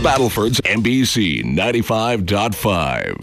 Battleford's NBC 95.5.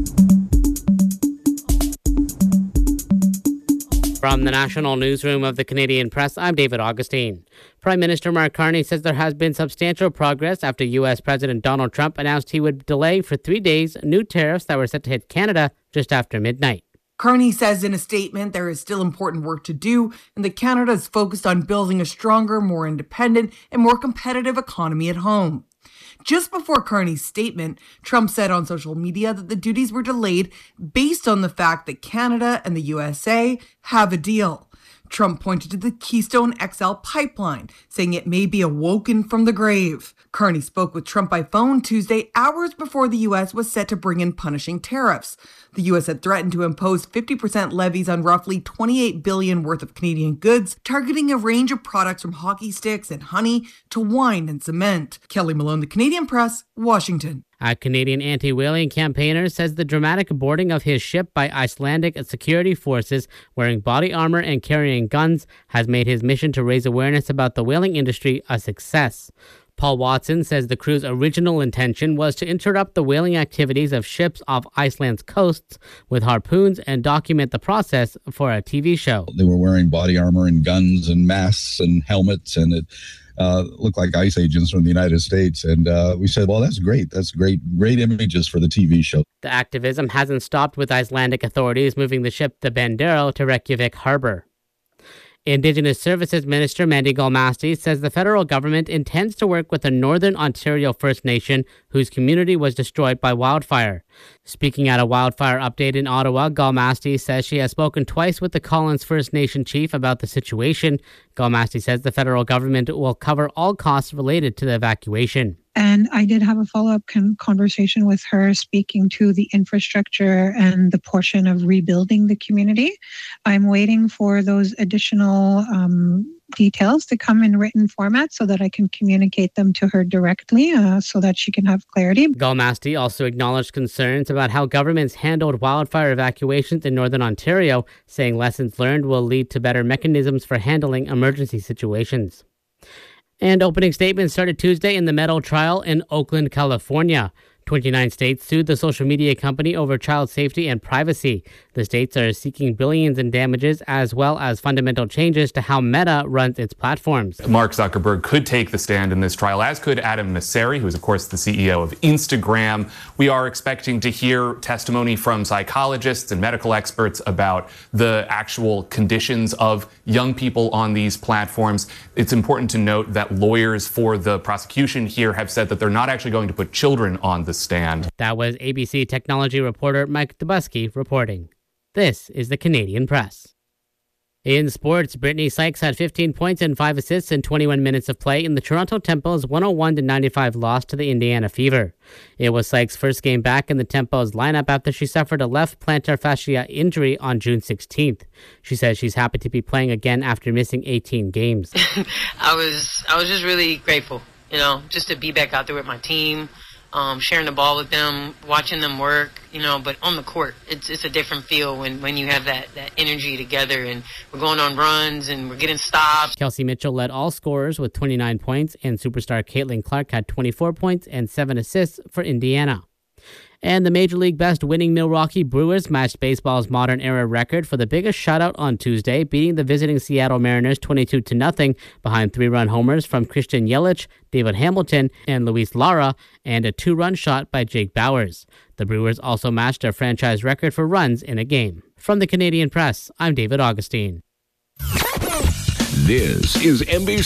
From the National Newsroom of the Canadian Press, I'm David Augustine. Prime Minister Mark Carney says there has been substantial progress after U.S. President Donald Trump announced he would delay for 3 days new tariffs that were set to hit Canada just after midnight. Carney says in a statement there is still important work to do and that Canada is focused on building a stronger, more independent, and more competitive economy at home. Just before Carney's statement, Trump said on social media that the duties were delayed based on the fact that Canada and the USA have a deal. Trump pointed to the Keystone XL pipeline, saying it may be awoken from the grave. Carney spoke with Trump by phone Tuesday, hours before the U.S. was set to bring in punishing tariffs. The U.S. had threatened to impose 50% levies on roughly $28 billion worth of Canadian goods, targeting a range of products from hockey sticks and honey to wine and cement. Kelly Malone, The Canadian Press, Washington. A Canadian anti-whaling campaigner says the dramatic boarding of his ship by Icelandic security forces wearing body armor and carrying guns has made his mission to raise awareness about the whaling industry a success. Paul Watson says the crew's original intention was to interrupt the whaling activities of ships off Iceland's coasts with harpoons and document the process for a TV show. They were wearing body armor and guns and masks and helmets, and it looked like ICE agents from the United States. And we said, well, that's great. That's great images for the TV show. The activism hasn't stopped, with Icelandic authorities moving the ship the Bandero to Reykjavik harbor. Indigenous Services Minister Mandy Galmasti says the federal government intends to work with the Northern Ontario First Nation, whose community was destroyed by wildfire. Speaking at a wildfire update in Ottawa, Galmasti says she has spoken twice with the Collins First Nation chief about the situation. Galmasti says the federal government will cover all costs related to the evacuation. And I did have a follow-up conversation with her, speaking to the infrastructure and the portion of rebuilding the community. I'm waiting for those additional details to come in written format so that I can communicate them to her directly so that she can have clarity. Galmasti also acknowledged concerns about how governments handled wildfire evacuations in Northern Ontario, saying lessons learned will lead to better mechanisms for handling emergency situations. And opening statements started Tuesday in the Meadow trial in Oakland, California. 29 states sued the social media company over child safety and privacy. The states are seeking billions in damages, as well as fundamental changes to how Meta runs its platforms. Mark Zuckerberg could take the stand in this trial, as could Adam Mosseri, who is, of course, the CEO of Instagram. We are expecting to hear testimony from psychologists and medical experts about the actual conditions of young people on these platforms. It's important to note that lawyers for the prosecution here have said that they're not actually going to put children on the stand. That was ABC technology reporter Mike Dubusky reporting. This is the Canadian Press. In sports, Brittany Sykes had 15 points and 5 assists in 21 minutes of play in the Toronto Tempo's 101-95 loss to the Indiana Fever. It was Sykes' first game back in the Tempo's lineup after she suffered a left plantar fascia injury on June 16th. She says she's happy to be playing again after missing 18 games. I was just really grateful, just to be back out there with my team. Sharing the ball with them, watching them work, but on the court, it's a different feel when you have that energy together, and we're going on runs and we're getting stops. Kelsey Mitchell led all scorers with 29 points, and superstar Caitlin Clark had 24 points and 7 assists for Indiana. And the Major League Best winning Milwaukee Brewers matched baseball's modern-era record for the biggest shutout on Tuesday, beating the visiting Seattle Mariners 22-0 behind 3-run homers from Christian Yelich, David Hamilton, and Luis Lara, and a 2-run shot by Jake Bauers. The Brewers also matched their franchise record for runs in a game. From the Canadian Press, I'm David Augustine. This is NBC